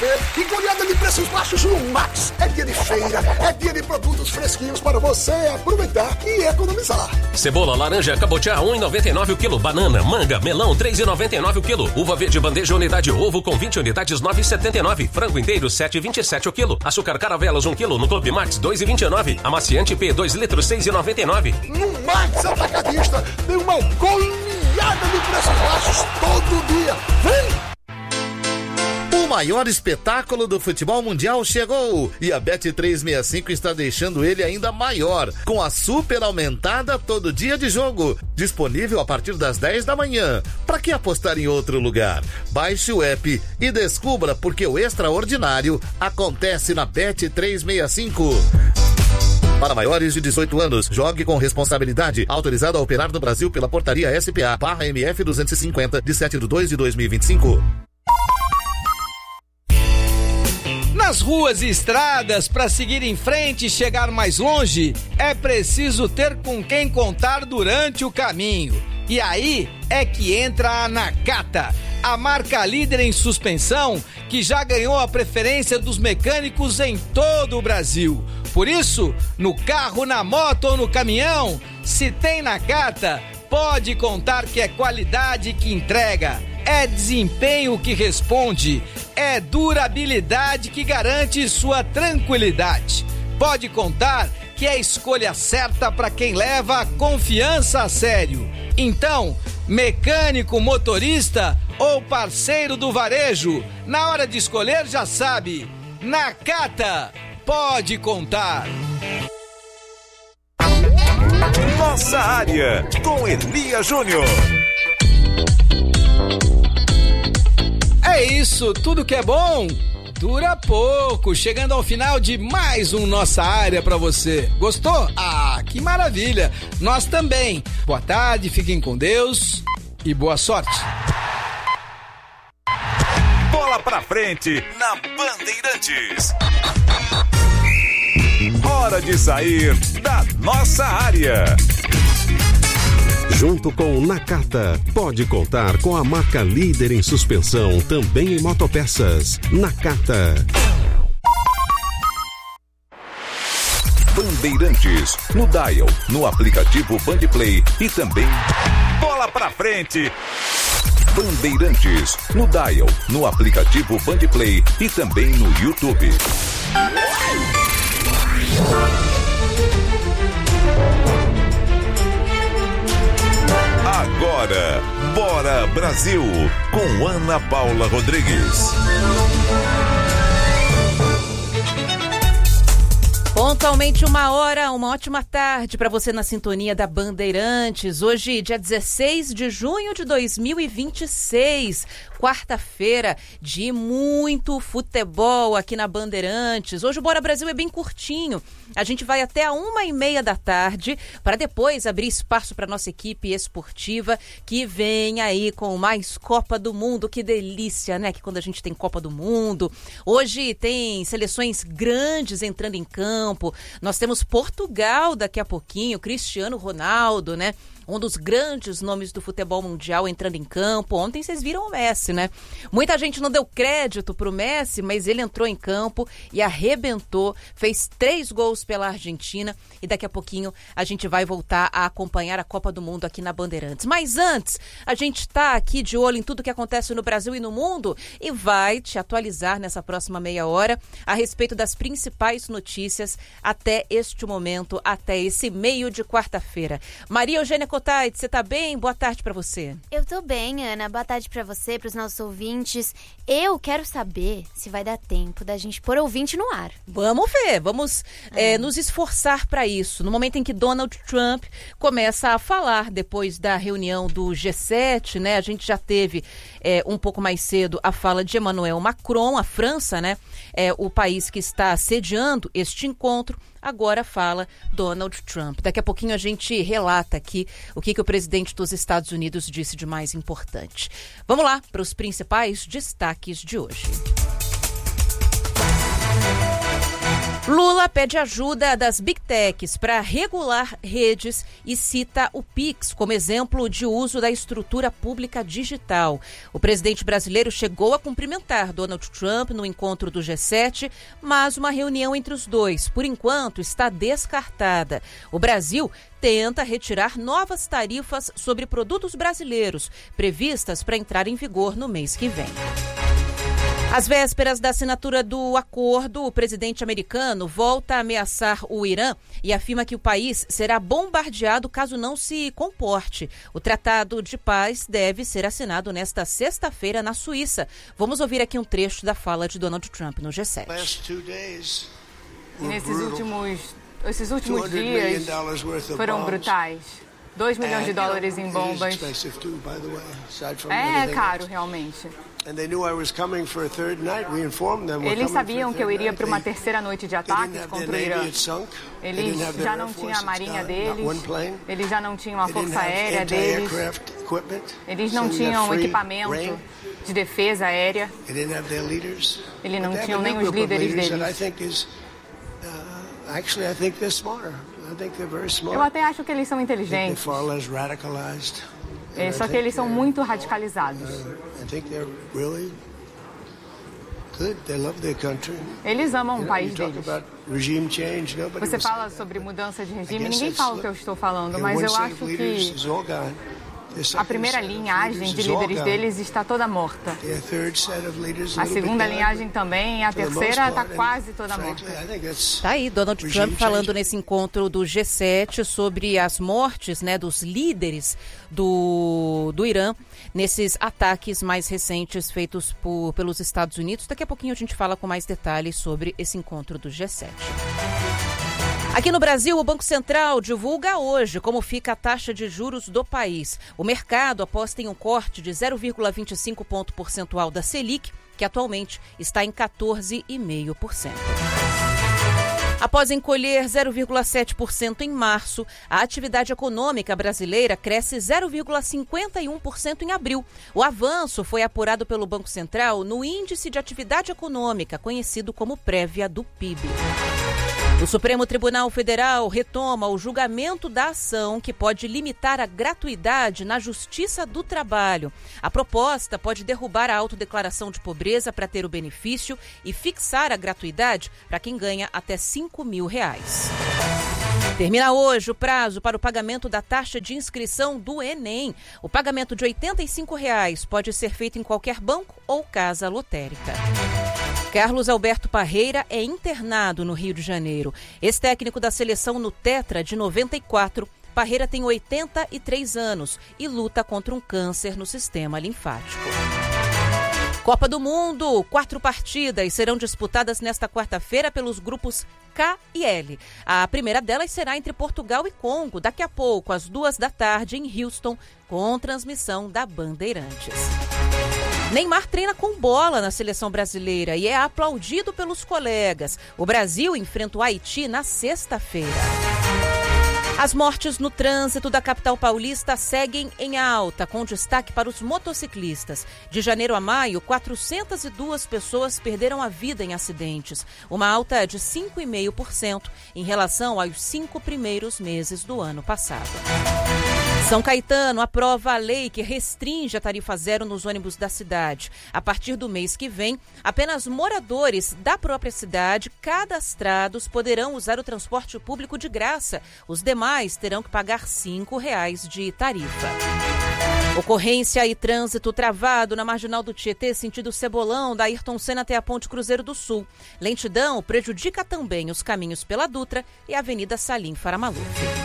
ver e goleada de preços baixos no Max. É dia de feira, é dia de produtos fresquinhos para você aproveitar e economizar. Cebola laranja cabotiá 1,99 o quilo. Banana, manga, melão 3,99 o quilo. Uva verde bandeja unidade ovo com 20 unidades 9,79. Frango inteiro 7,27 o quilo. Açúcar caravelas 1 quilo no Clube Max 2,29. Amaciante P 2 litros 6,99. No Max Atacadista tem uma goleada de preços baixos todo dia. Vem! O maior espetáculo do futebol mundial chegou e a Bet365 está deixando ele ainda maior, com a super aumentada todo dia de jogo, disponível a partir das 10 da manhã. Para que apostar em outro lugar? Baixe o app e descubra porque o extraordinário acontece na Bet365. Para maiores de 18 anos, jogue com responsabilidade. Autorizado a operar no Brasil pela portaria SPA/MF 250 de 7/2/2025. Nas ruas e estradas, para seguir em frente e chegar mais longe, é preciso ter com quem contar durante o caminho. E aí é que entra a Nakata, a marca líder em suspensão que já ganhou a preferência dos mecânicos em todo o Brasil. Por isso, no carro, na moto ou no caminhão, se tem Nakata, pode contar que é qualidade que entrega. É desempenho que responde, é durabilidade que garante sua tranquilidade. Pode contar que é a escolha certa para quem leva a confiança a sério. Então, mecânico, motorista ou parceiro do varejo, na hora de escolher já sabe, Nakata, pode contar. Nossa área, com Elia Júnior. É isso, tudo que é bom dura pouco. Chegando ao final de mais um Nossa Área pra você. Gostou? Ah, que maravilha! Nós também. Boa tarde, fiquem com Deus e boa sorte. Bola pra frente na Bandeirantes. Hora de sair da nossa área. Junto com o Nakata, pode contar com a marca líder em suspensão, também em motopeças. Nakata. Bandeirantes, no dial, no aplicativo Bandplay e também Bola pra frente. Bandeirantes, no dial, no aplicativo Bandplay e também no YouTube. Agora, Bora Brasil, com Ana Paula Rodrigues. Pontualmente 1h, uma ótima tarde para você na sintonia da Bandeirantes. Hoje, dia 16 de junho de 2026, quarta-feira de muito futebol aqui na Bandeirantes. Hoje o Bora Brasil é bem curtinho. A gente vai até a 1h30 da tarde para depois abrir espaço para nossa equipe esportiva que vem aí com mais Copa do Mundo. Que delícia, né? Que quando a gente tem Copa do Mundo. Hoje tem seleções grandes entrando em campo. Nós temos Portugal daqui a pouquinho, Cristiano Ronaldo, né? Um dos grandes nomes do futebol mundial entrando em campo. Ontem vocês viram o Messi, né? Muita gente não deu crédito pro Messi, mas ele entrou em campo e arrebentou, fez 3 gols pela Argentina e daqui a pouquinho a gente vai voltar a acompanhar a Copa do Mundo aqui na Bandeirantes. Mas antes, a gente tá aqui de olho em tudo que acontece no Brasil e no mundo e vai te atualizar nessa próxima meia hora a respeito das principais notícias até este momento, até esse meio de quarta-feira. Maria Eugênia Cotaide, você tá bem? Boa tarde pra você. Eu tô bem, Ana. Boa tarde pra você, pros nossos ouvintes. Eu quero saber se vai dar tempo da gente pôr ouvinte no ar. Vamos ver, vamos nos esforçar pra isso. No momento em que Donald Trump começa a falar depois da reunião do G7, né? A gente já teve um pouco mais cedo a fala de Emmanuel Macron, a França, né? O país que está sediando este encontro. Agora fala Donald Trump. Daqui a pouquinho a gente relata aqui o que o presidente dos Estados Unidos disse de mais importante. Vamos lá para os principais destaques de hoje. Lula pede ajuda das Big Techs para regular redes e cita o Pix como exemplo de uso da estrutura pública digital. O presidente brasileiro chegou a cumprimentar Donald Trump no encontro do G7, mas uma reunião entre os dois, por enquanto, está descartada. O Brasil tenta retirar novas tarifas sobre produtos brasileiros, previstas para entrar em vigor no mês que vem. Às vésperas da assinatura do acordo, o presidente americano volta a ameaçar o Irã e afirma que o país será bombardeado caso não se comporte. O tratado de paz deve ser assinado nesta sexta-feira na Suíça. Vamos ouvir aqui um trecho da fala de Donald Trump no G7. Esses últimos dias foram brutais. 2 milhões de dólares em bombas. É caro, realmente. Eles sabiam que eu iria para uma terceira noite de ataques contra o Irã. Eles já não tinham a marinha deles, eles já não tinham a força aérea deles, eles não tinham equipamento de defesa aérea, eles não tinham nem os líderes deles. Eu até acho que eles são inteligentes. Só que eles são muito radicalizados. Eles amam o país deles. Você fala sobre mudança de regime, ninguém fala o que eu estou falando, mas eu acho que a primeira linhagem de líderes deles está toda morta. A segunda linhagem também, e a terceira está quase toda morta. Tá aí Donald Trump falando nesse encontro do G7 sobre as mortes, né, dos líderes do Irã nesses ataques mais recentes feitos pelos Estados Unidos. Daqui a pouquinho a gente fala com mais detalhes sobre esse encontro do G7. Aqui no Brasil, o Banco Central divulga hoje como fica a taxa de juros do país. O mercado aposta em um corte de 0,25 ponto percentual da Selic, que atualmente está em 14,5%. Após encolher 0,7% em março, a atividade econômica brasileira cresce 0,51% em abril. O avanço foi apurado pelo Banco Central no Índice de Atividade Econômica, conhecido como prévia do PIB. O Supremo Tribunal Federal retoma o julgamento da ação que pode limitar a gratuidade na Justiça do Trabalho. A proposta pode derrubar a autodeclaração de pobreza para ter o benefício e fixar a gratuidade para quem ganha até R$5.000. Termina hoje o prazo para o pagamento da taxa de inscrição do Enem. O pagamento de R$ 85 pode ser feito em qualquer banco ou casa lotérica. Carlos Alberto Parreira é internado no Rio de Janeiro. Ex-técnico da seleção no Tetra de 94, Parreira tem 83 anos e luta contra um câncer no sistema linfático. Copa do Mundo, 4 partidas serão disputadas nesta quarta-feira pelos grupos K e L. A primeira delas será entre Portugal e Congo, daqui a pouco, às 14h, em Houston, com transmissão da Bandeirantes. Neymar treina com bola na seleção brasileira e é aplaudido pelos colegas. O Brasil enfrenta o Haiti na sexta-feira. As mortes no trânsito da capital paulista seguem em alta, com destaque para os motociclistas. De janeiro a maio, 402 pessoas perderam a vida em acidentes, uma alta de 5,5% em relação aos 5 primeiros meses do ano passado. São Caetano aprova a lei que restringe a tarifa zero nos ônibus da cidade. A partir do mês que vem, apenas moradores da própria cidade cadastrados poderão usar o transporte público de graça. Os demais terão que pagar R$ 5,00 de tarifa. Ocorrência e trânsito travado na Marginal do Tietê, sentido Cebolão, da Ayrton Senna até a Ponte Cruzeiro do Sul. Lentidão prejudica também os caminhos pela Dutra e a Avenida Salim Faramaluf.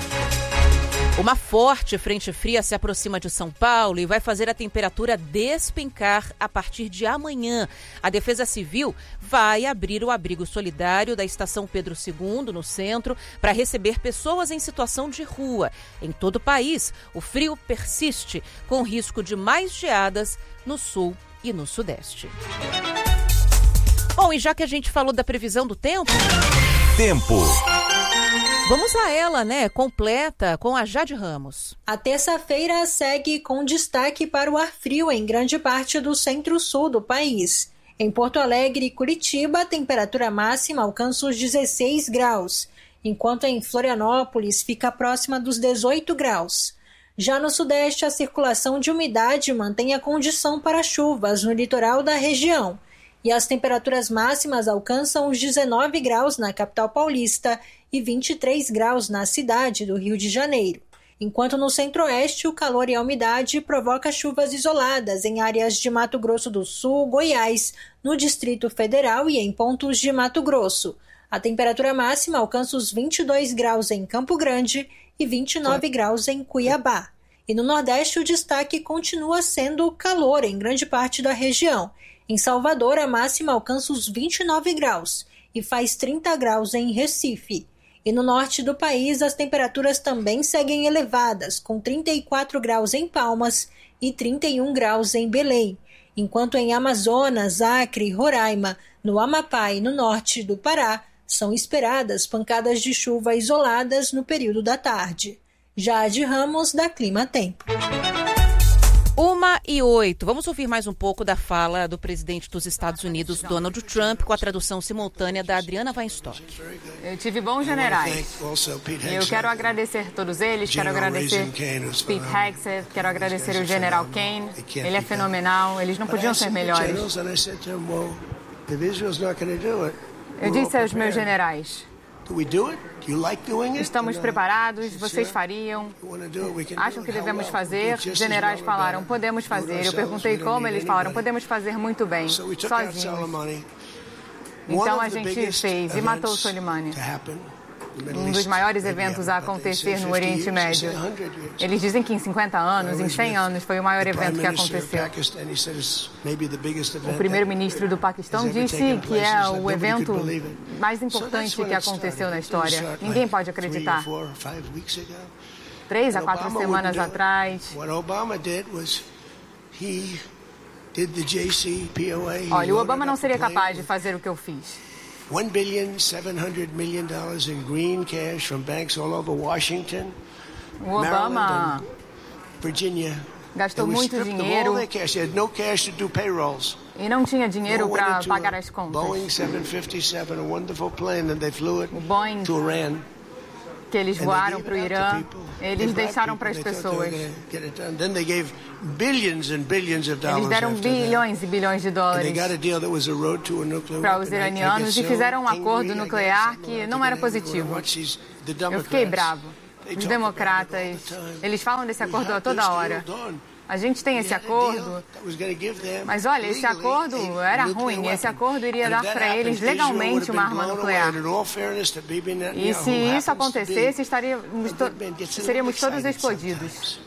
Uma forte frente fria se aproxima de São Paulo e vai fazer a temperatura despencar a partir de amanhã. A Defesa Civil vai abrir o abrigo solidário da Estação Pedro II, no centro, para receber pessoas em situação de rua. Em todo o país, o frio persiste, com risco de mais geadas no sul e no sudeste. Bom, e já que a gente falou da previsão do tempo... Vamos a ela, né? Completa com a Jade Ramos. A terça-feira segue com destaque para o ar frio em grande parte do centro-sul do país. Em Porto Alegre e Curitiba, a temperatura máxima alcança os 16 graus, enquanto em Florianópolis fica próxima dos 18 graus. Já no Sudeste, a circulação de umidade mantém a condição para chuvas no litoral da região, e as temperaturas máximas alcançam os 19 graus na capital paulista e 23 graus na cidade do Rio de Janeiro. Enquanto no Centro-Oeste, o calor e a umidade provoca chuvas isoladas em áreas de Mato Grosso do Sul, Goiás, no Distrito Federal e em pontos de Mato Grosso. A temperatura máxima alcança os 22 graus em Campo Grande e 29 graus em Cuiabá. E no Nordeste, o destaque continua sendo o calor em grande parte da região. Em Salvador, a máxima alcança os 29 graus e faz 30 graus em Recife. E no norte do país, as temperaturas também seguem elevadas, com 34 graus em Palmas e 31 graus em Belém, enquanto em Amazonas, Acre, Roraima, no Amapá e no norte do Pará, são esperadas pancadas de chuva isoladas no período da tarde. Jade Ramos, da Clima Tempo. 1h08. Vamos ouvir mais um pouco da fala do presidente dos Estados Unidos, Donald Trump, com a tradução simultânea da Adriana Weinstock. Eu tive bons generais. Eu quero agradecer todos eles, quero agradecer Pete Hegseth, quero agradecer o General Kane. Ele é fenomenal, eles não podiam ser melhores. Eu disse aos meus generais: estamos preparados, vocês fariam? Acham que devemos fazer? Os generais falaram: podemos fazer. Eu perguntei como, eles falaram: podemos fazer muito bem, sozinhos. Então a gente fez e matou Soleimani. Um dos maiores eventos a acontecer no Oriente Médio. Eles dizem que em 50 anos, em 100 anos, foi o maior evento que aconteceu. O primeiro-ministro do Paquistão disse que é o evento mais importante que aconteceu na história. Ninguém pode acreditar. 3 a 4 semanas atrás, olha, o Obama não seria capaz de fazer o que eu fiz. $1.7 billion in green cash from banks all over Washington, o Obama Virginia, gastou muito dinheiro e não tinha dinheiro para pagar as contas. Boeing 757, a wonderful plane, and they flew it o Boeing to Iran. Que eles voaram para o Irã, eles deixaram para as pessoas. Eles deram bilhões e bilhões de dólares para os iranianos e fizeram um acordo nuclear que não era positivo. Eu fiquei bravo. Os democratas, eles falam desse acordo a toda hora. A gente tem esse acordo, mas olha, esse acordo era ruim. Esse acordo iria dar para eles legalmente uma arma nuclear. E se isso acontecesse, seríamos todos explodidos.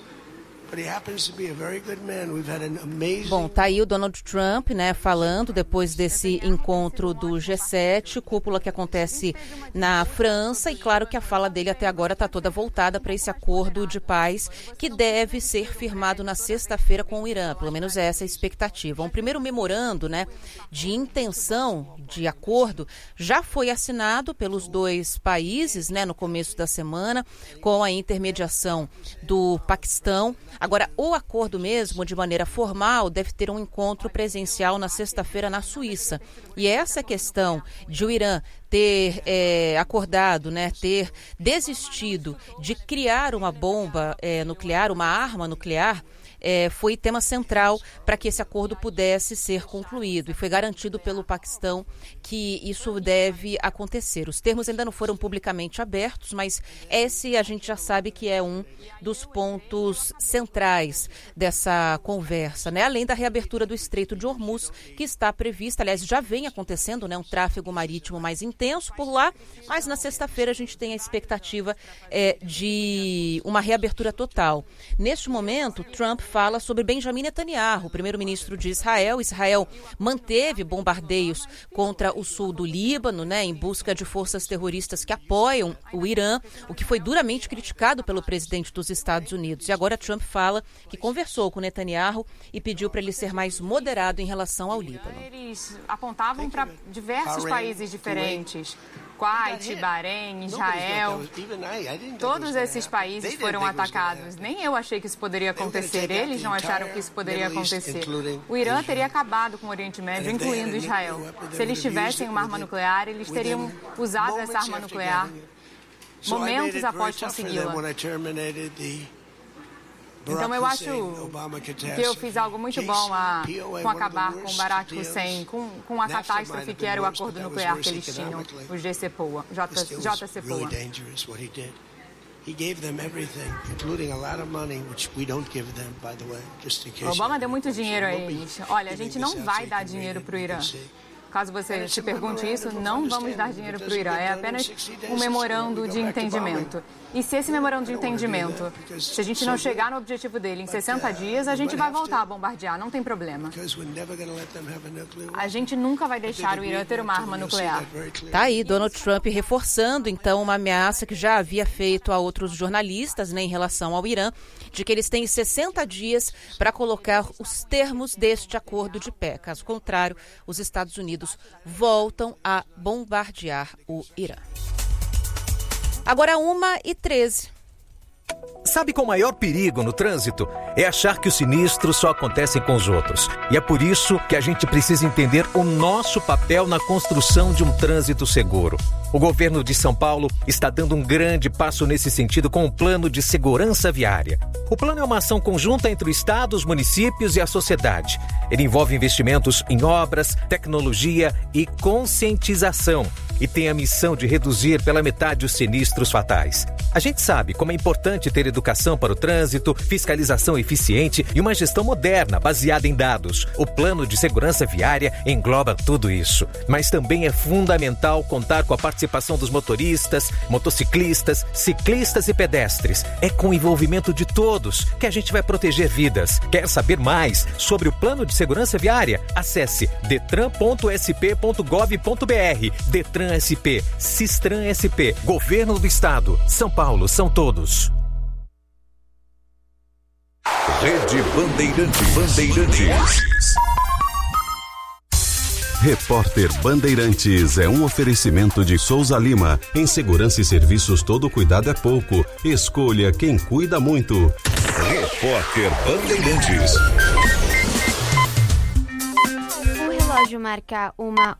Bom, tá aí o Donald Trump, né, falando depois desse encontro do G7, cúpula que acontece na França, e claro que a fala dele até agora está toda voltada para esse acordo de paz que deve ser firmado na sexta-feira com o Irã, pelo menos é essa a expectativa. Um primeiro memorando, né, de intenção de acordo já foi assinado pelos dois países, né, no começo da semana, com a intermediação do Paquistão. Agora, o acordo mesmo, de maneira formal, deve ter um encontro presencial na sexta-feira na Suíça. E essa questão de o Irã ter acordado, né, ter desistido de criar uma bomba nuclear, uma arma nuclear, foi tema central para que esse acordo pudesse ser concluído, e foi garantido pelo Paquistão que isso deve acontecer. Os termos ainda não foram publicamente abertos, mas esse a gente já sabe que é um dos pontos centrais dessa conversa, né? Além da reabertura do Estreito de Hormuz, que está prevista, aliás, já vem acontecendo, né, um tráfego marítimo mais intenso por lá, mas na sexta-feira a gente tem a expectativa de uma reabertura total. Neste momento, Trump fala sobre Benjamin Netanyahu, o primeiro-ministro de Israel. Israel manteve bombardeios contra o sul do Líbano, né, em busca de forças terroristas que apoiam o Irã, o que foi duramente criticado pelo presidente dos Estados Unidos. E agora Trump fala que conversou com Netanyahu e pediu para ele ser mais moderado em relação ao Líbano. Eles apontavam para diversos países diferentes, Kuwait, Bahrein, Israel, todos esses países foram atacados. Nem eu achei que isso poderia acontecer, eles não acharam que isso poderia acontecer. O Irã teria acabado com o Oriente Médio, incluindo Israel. Se eles tivessem uma arma nuclear, eles teriam usado essa arma nuclear momentos após consegui-la. Então eu acho que eu fiz algo muito bom com acabar com Barack Hussein, com a catástrofe que era o acordo nuclear que eles tinham, o JCPOA. Obama deu muito dinheiro a eles. Olha, a gente não vai dar dinheiro para o Irã. Caso você se pergunte isso, não vamos dar dinheiro para o Irã. É apenas um memorando de entendimento. E se esse memorando de entendimento, se a gente não chegar no objetivo dele em 60 dias, a gente vai voltar a bombardear, não tem problema. A gente nunca vai deixar o Irã ter uma arma nuclear. Tá aí, Donald Trump reforçando, então, uma ameaça que já havia feito a outros jornalistas, né, em relação ao Irã, de que eles têm 60 dias para colocar os termos deste acordo de pé. Caso contrário, os Estados Unidos voltam a bombardear o Irã. Agora 1h13. Sabe qual o maior perigo no trânsito? É achar que os sinistros só acontecem com os outros. E é por isso que a gente precisa entender o nosso papel na construção de um trânsito seguro. O governo de São Paulo está dando um grande passo nesse sentido com o Plano de Segurança Viária. O plano é uma ação conjunta entre o Estado, os municípios e a sociedade. Ele envolve investimentos em obras, tecnologia e conscientização. E tem a missão de reduzir pela metade os sinistros fatais. A gente sabe como é importante ter educação para o trânsito, fiscalização eficiente e uma gestão moderna baseada em dados. O Plano de Segurança Viária engloba tudo isso. Mas também é fundamental contar com a participação dos motoristas, motociclistas, ciclistas e pedestres. É com o envolvimento de todos que a gente vai proteger vidas. Quer saber mais sobre o Plano de Segurança Viária? Acesse detran.sp.gov.br. Detran SP, Sistran SP, Governo do Estado, São Paulo, são todos. Rede Bandeirantes. Repórter Bandeirantes é um oferecimento de Souza Lima. Em segurança e serviços, todo cuidado é pouco. Escolha quem cuida muito. Repórter Bandeirantes. O relógio marca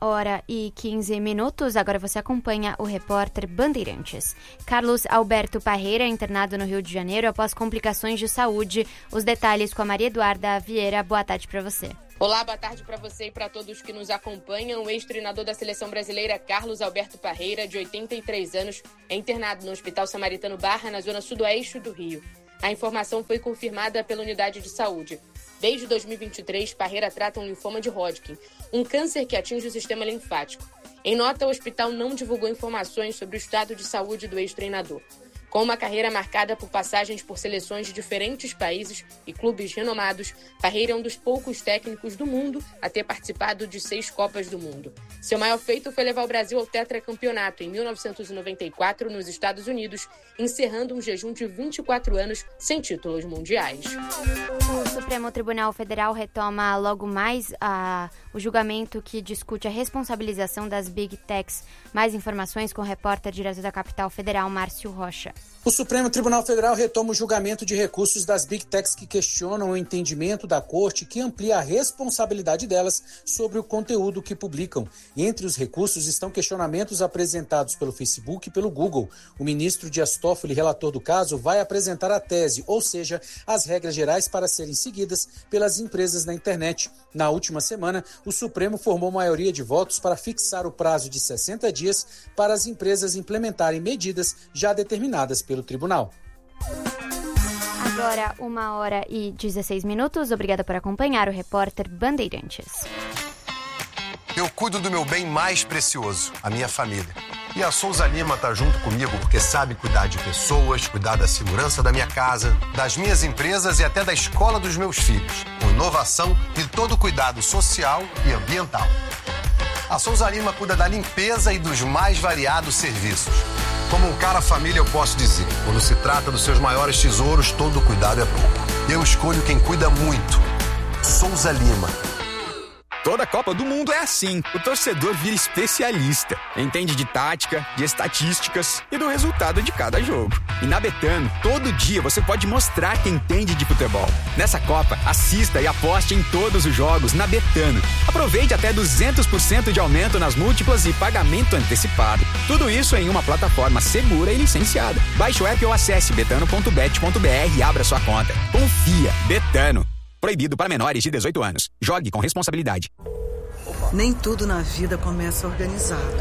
1h15. Agora você acompanha o Repórter Bandeirantes. Carlos Alberto Parreira, internado no Rio de Janeiro após complicações de saúde. Os detalhes com a Maria Eduarda Vieira. Boa tarde para você. Olá, boa tarde para você e para todos que nos acompanham. O ex-treinador da seleção brasileira, Carlos Alberto Parreira, de 83 anos, é internado no Hospital Samaritano Barra, na zona sudoeste do Rio. A informação foi confirmada pela unidade de saúde. Desde 2023, Parreira trata um linfoma de Hodgkin, um câncer que atinge o sistema linfático. Em nota, o hospital não divulgou informações sobre o estado de saúde do ex-treinador. Com uma carreira marcada por passagens por seleções de diferentes países e clubes renomados, Parreira é um dos poucos técnicos do mundo a ter participado de 6 Copas do Mundo. Seu maior feito foi levar o Brasil ao tetracampeonato em 1994 nos Estados Unidos, encerrando um jejum de 24 anos sem títulos mundiais. O Supremo Tribunal Federal retoma logo mais o julgamento que discute a responsabilização das Big Techs. Mais informações com o repórter direto da capital federal, Márcio Rocha. O Supremo Tribunal Federal retoma o julgamento de recursos das Big Techs que questionam o entendimento da Corte que amplia a responsabilidade delas sobre o conteúdo que publicam. Entre os recursos estão questionamentos apresentados pelo Facebook e pelo Google. O ministro Dias Toffoli, relator do caso, vai apresentar a tese, ou seja, as regras gerais para serem seguidas pelas empresas na internet. Na última semana, o Supremo formou maioria de votos para fixar o prazo de 60 dias para as empresas implementarem medidas já determinadas pelo tribunal. Agora, 1h16. Obrigada por acompanhar o Repórter Bandeirantes. Eu cuido do meu bem mais precioso, a minha família. E a Souza Lima tá junto comigo porque sabe cuidar de pessoas, cuidar da segurança da minha casa, das minhas empresas e até da escola dos meus filhos, com inovação e todo cuidado social e ambiental. A Souza Lima cuida da limpeza e dos mais variados serviços. Como um cara família, eu posso dizer, quando se trata dos seus maiores tesouros, todo cuidado é pouco. Eu escolho quem cuida muito. Souza Lima. Toda Copa do Mundo é assim. O torcedor vira especialista. Entende de tática, de estatísticas e do resultado de cada jogo. E na Betano, todo dia você pode mostrar que entende de futebol. Nessa Copa, assista e aposte em todos os jogos na Betano. Aproveite até 200% de aumento nas múltiplas e pagamento antecipado. Tudo isso em uma plataforma segura e licenciada. Baixe o app ou acesse betano.bet.br e abra sua conta. Confia. Betano. Proibido para menores de 18 anos. Jogue com responsabilidade. Nem tudo na vida começa organizado.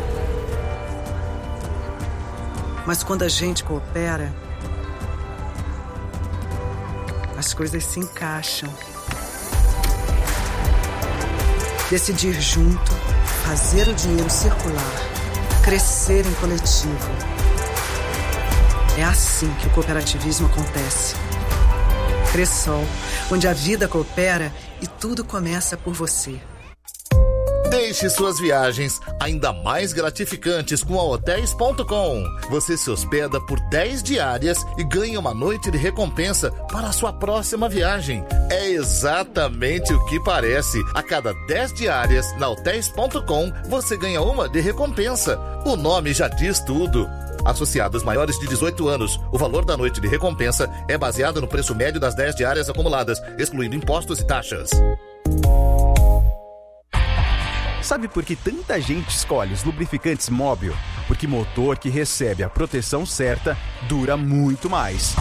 Mas quando a gente coopera, as coisas se encaixam. Decidir junto, fazer o dinheiro circular, crescer em coletivo. É assim que o cooperativismo acontece. Cressol, onde a vida coopera e tudo começa por você. Deixe suas viagens ainda mais gratificantes com a Hotels.com. Você se hospeda por 10 diárias e ganha uma noite de recompensa para a sua próxima viagem. É exatamente o que parece. A cada 10 diárias na Hotels.com, você ganha uma de recompensa. O nome já diz tudo. Associados maiores de 18 anos, o valor da noite de recompensa é baseado no preço médio das 10 diárias acumuladas, excluindo impostos e taxas. Sabe por que tanta gente escolhe os lubrificantes Móbil? Porque motor que recebe a proteção certa dura muito mais.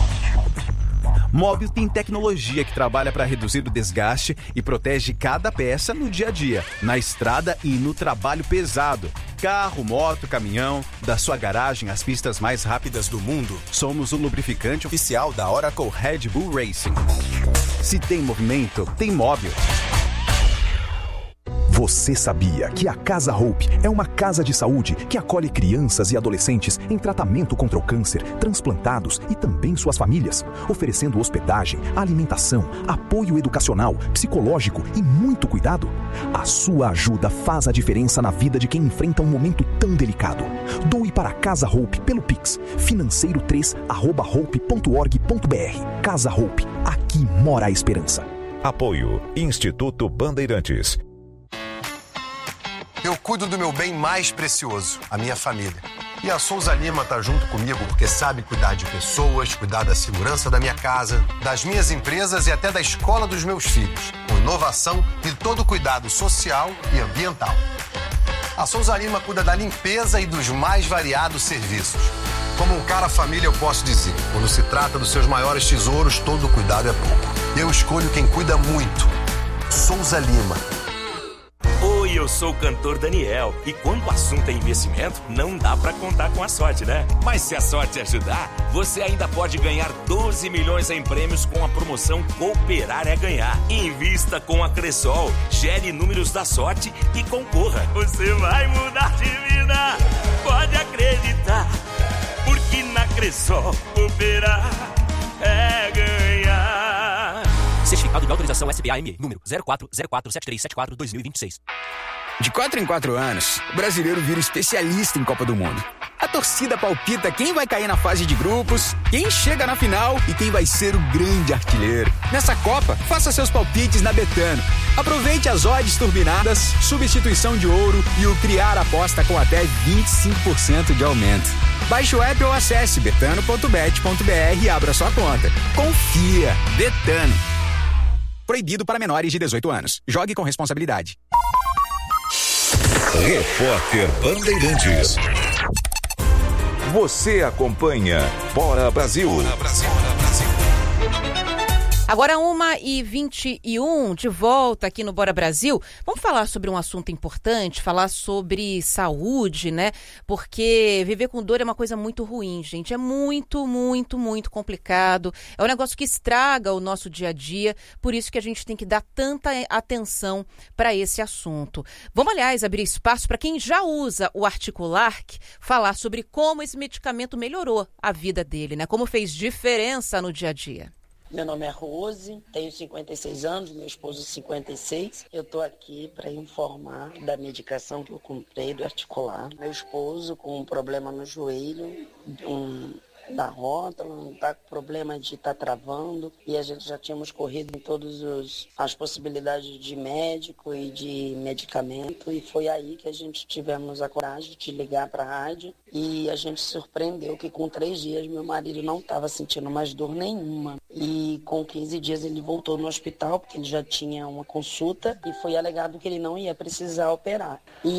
Móbil tem tecnologia que trabalha para reduzir o desgaste e protege cada peça no dia a dia, na estrada e no trabalho pesado. Carro, moto, caminhão, da sua garagem às pistas mais rápidas do mundo, somos o lubrificante oficial da Oracle Red Bull Racing. Se tem movimento, tem Móbil. Você sabia que a Casa Hope é uma casa de saúde que acolhe crianças e adolescentes em tratamento contra o câncer, transplantados e também suas famílias, oferecendo hospedagem, alimentação, apoio educacional, psicológico e muito cuidado? A sua ajuda faz a diferença na vida de quem enfrenta um momento tão delicado. Doe para a Casa Hope pelo Pix, financeiro3@hope.org.br. Casa Hope, aqui mora a esperança. Apoio Instituto Bandeirantes. Eu cuido do meu bem mais precioso, a minha família. E a Souza Lima tá junto comigo porque sabe cuidar de pessoas, cuidar da segurança da minha casa, das minhas empresas e até da escola dos meus filhos, com inovação e todo o cuidado social e ambiental. A Souza Lima cuida da limpeza e dos mais variados serviços. Como um cara família, eu posso dizer, quando se trata dos seus maiores tesouros, todo cuidado é pouco. Eu escolho quem cuida muito. Souza Lima. Oi, eu sou o cantor Daniel. E quando o assunto é investimento, não dá pra contar com a sorte, né? Mas se a sorte ajudar, você ainda pode ganhar 12 milhões em prêmios com a promoção Cooperar é Ganhar. Invista com a Cressol, gere números da sorte e concorra. Você vai mudar de vida, pode acreditar. Porque na Cressol, cooperar é ganhar. Certificado de autorização SPA-ME, número 04047374-2026. De 4 em 4 anos, o brasileiro vira especialista em Copa do Mundo. A torcida palpita quem vai cair na fase de grupos, quem chega na final e quem vai ser o grande artilheiro. Nessa Copa, faça seus palpites na Betano. Aproveite as odds turbinadas, substituição de ouro e o criar aposta com até 25% de aumento. Baixe o app ou acesse betano.bet.br e abra sua conta. Confia. Betano. Proibido para menores de 18 anos. Jogue com responsabilidade. Repórter Bandeirantes. Você acompanha Bora Brasil. Bora Brasil. Agora 1h21, de volta aqui no Bora Brasil. Vamos falar sobre um assunto importante, falar sobre saúde, né? Porque viver com dor é uma coisa muito ruim, gente. É muito, muito, muito complicado. É um negócio que estraga o nosso dia a dia. Por isso que a gente tem que dar tanta atenção para esse assunto. Vamos, aliás, abrir espaço para quem já usa o Articularc, falar sobre como esse medicamento melhorou a vida dele, né? Como fez diferença no dia a dia. Meu nome é Rose, tenho 56 anos, meu esposo 56. Eu estou aqui para informar da medicação que eu comprei do Articular. Meu esposo com um problema no joelho, um da rótula, não está com problema de estar travando, e a gente já tínhamos corrido em todas as possibilidades de médico e de medicamento, e foi aí que a gente tivemos a coragem de ligar para a rádio, e a gente surpreendeu que com 3 dias meu marido não estava sentindo mais dor nenhuma, e com 15 dias ele voltou no hospital, porque ele já tinha uma consulta, e foi alegado que ele não ia precisar operar,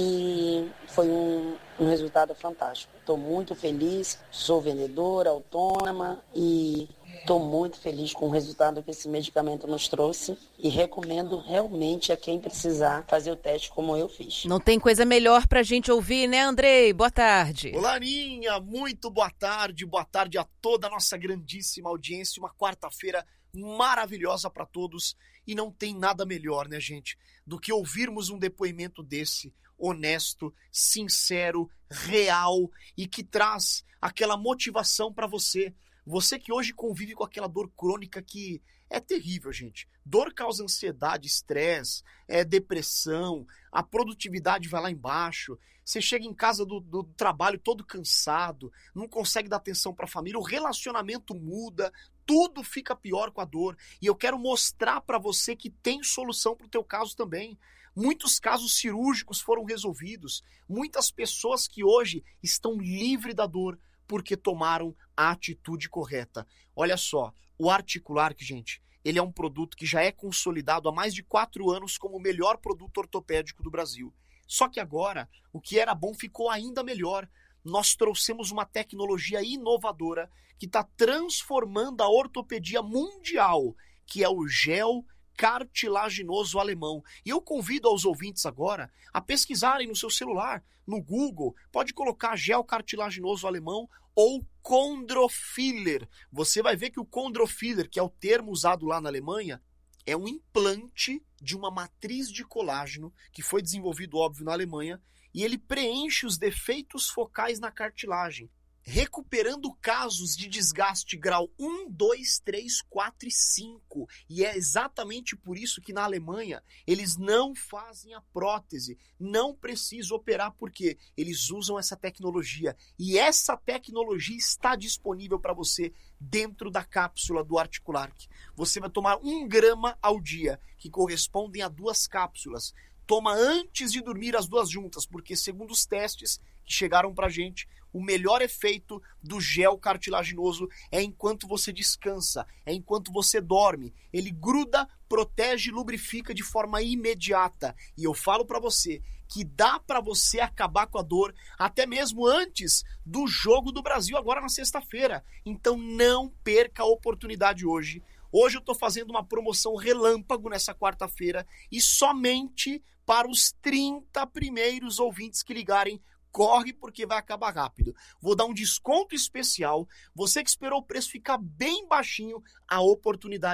e foi um resultado fantástico. Estou muito feliz, sou vendedora, autônoma e estou muito feliz com o resultado que esse medicamento nos trouxe e recomendo realmente a quem precisar fazer o teste como eu fiz. Não tem coisa melhor pra gente ouvir, né, Andrei? Boa tarde. Olá, Aninha, muito boa tarde a toda a nossa grandíssima audiência, uma quarta-feira maravilhosa para todos e não tem nada melhor, né, gente, do que ouvirmos um depoimento desse, honesto, sincero, real e que traz aquela motivação para você que hoje convive com aquela dor crônica que é terrível, gente. Dor causa ansiedade, estresse, depressão, a produtividade vai lá embaixo, você chega em casa do trabalho todo cansado, não consegue dar atenção para a família, o relacionamento muda, tudo fica pior com a dor. E eu quero mostrar para você que tem solução para o teu caso também. Muitos casos cirúrgicos foram resolvidos. Muitas pessoas que hoje estão livres da dor porque tomaram a atitude correta. Olha só, o Articulark, gente, ele é um produto que já é consolidado há mais de 4 anos como o melhor produto ortopédico do Brasil. Só que agora, o que era bom ficou ainda melhor. Nós trouxemos uma tecnologia inovadora que está transformando a ortopedia mundial, que é o gel cartilaginoso alemão. E eu convido aos ouvintes agora a pesquisarem no seu celular, no Google, pode colocar gel cartilaginoso alemão ou Chondrofiller. Você vai ver que o Chondrofiller, que é o termo usado lá na Alemanha, é um implante de uma matriz de colágeno que foi desenvolvido, óbvio, na Alemanha, e ele preenche os defeitos focais na cartilagem, recuperando casos de desgaste grau 1, 2, 3, 4 e 5. E é exatamente por isso que na Alemanha eles não fazem a prótese, não precisam operar, porque eles usam essa tecnologia. E essa tecnologia está disponível para você dentro da cápsula do Articulark. Você vai tomar 1 grama ao dia, que correspondem a 2 cápsulas. Toma antes de dormir as 2 juntas, porque segundo os testes que chegaram pra gente, o melhor efeito do gel cartilaginoso é enquanto você descansa, é enquanto você dorme. Ele gruda, protege e lubrifica de forma imediata. E eu falo pra você que dá pra você acabar com a dor até mesmo antes do jogo do Brasil, agora na sexta-feira. Então não perca a oportunidade hoje. Hoje eu estou fazendo uma promoção relâmpago nessa quarta-feira e somente para os 30 primeiros ouvintes que ligarem. Corre porque vai acabar rápido. Vou dar um desconto especial. Você que esperou o preço ficar bem baixinho, a oportunidade